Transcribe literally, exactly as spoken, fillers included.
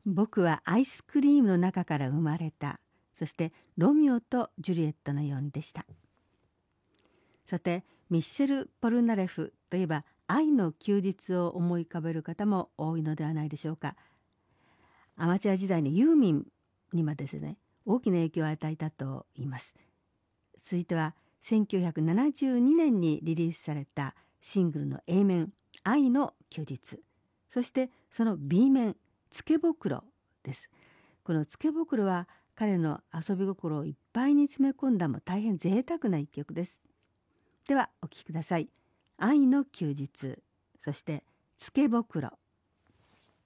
僕はアイスクリームの中から生まれた。そしてロミオとジュリエットのようにでした。さて、ミッシェル・ポルナレフといえば愛の休日を思い浮かべる方も多いのではないでしょうか。アマチュア時代のユーミンにもですね、大きな影響を与えたと言います。続いてはせんきゅうひゃくななじゅうにねんにリリースされたシングルの A 面愛の休日、そしてその B 面つけぼくろです。このつけぼくろは彼の遊び心をいっぱいに詰め込んだも大変贅沢な一曲です。ではお聴きください。愛の休日、そしてつけぼくろ。